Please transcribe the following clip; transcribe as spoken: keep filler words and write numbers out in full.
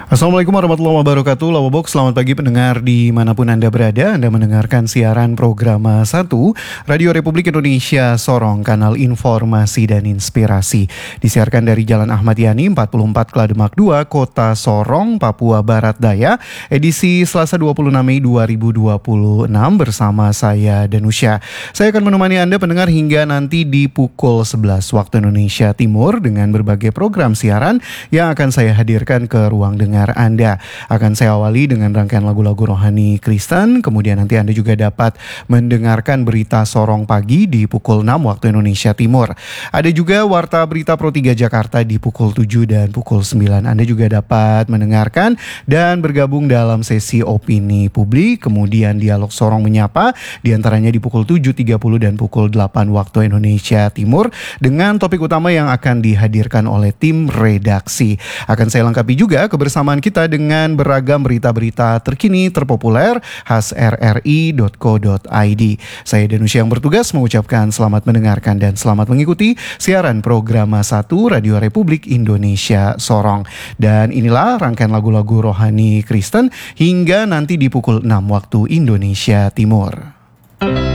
Assalamualaikum warahmatullahi wabarakatuh. Lawabok, selamat pagi pendengar dimanapun Anda berada. Anda mendengarkan siaran program satu Radio Republik Indonesia Sorong, kanal informasi dan inspirasi. Disiarkan dari Jalan Ahmad Yani empat puluh empat Klademak dua, Kota Sorong, Papua Barat Daya. Edisi Selasa dua puluh enam Mei dua ribu dua puluh enam bersama saya Danusya. Saya akan menemani Anda pendengar hingga nanti di pukul sebelas waktu Indonesia Timur dengan berbagai program siaran yang akan saya hadirkan ke ruang dengar Anda. Akan saya awali dengan rangkaian lagu-lagu rohani Kristen, kemudian nanti Anda juga dapat mendengarkan berita Sorong pagi di pukul enam waktu Indonesia Timur. Ada juga Warta Berita Pro tiga Jakarta di pukul tujuh dan pukul sembilan. Anda juga dapat mendengarkan dan bergabung dalam sesi opini publik, kemudian dialog Sorong Menyapa, diantaranya di pukul tujuh tiga puluh dan pukul delapan waktu Indonesia Timur, dengan topik utama yang akan dihadirkan oleh tim redaksi. Akan saya lengkapi juga kebersamaan kita dengan beragam berita-berita terkini terpopuler khas r r i dot co dot i d. Saya Danusya yang bertugas mengucapkan selamat mendengarkan dan selamat mengikuti siaran program satu Radio Republik Indonesia Sorong. Dan inilah rangkaian lagu-lagu rohani Kristen hingga nanti di pukul enam waktu Indonesia Timur.